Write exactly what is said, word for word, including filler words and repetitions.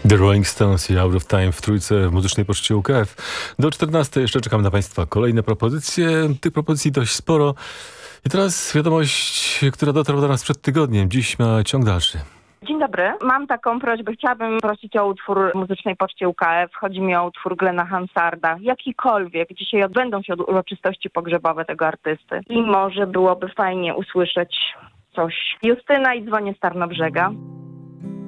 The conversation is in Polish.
The Rolling Stones i Out of Time w trójce w muzycznej poczcie U K F. Do czternastej jeszcze czekam na Państwa kolejne propozycje. Tych propozycji dość sporo. I teraz wiadomość, która dotarła do nas przed tygodniem. Dziś ma ciąg dalszy. Dzień dobry. Mam taką prośbę. Chciałabym prosić o utwór w muzycznej poczcie U K F. Chodzi mi o utwór Glena Hansarda. Jakikolwiek. Dzisiaj odbędą się uroczystości pogrzebowe tego artysty. I może byłoby fajnie usłyszeć coś. Justyna i dzwonię z Tarnobrzega.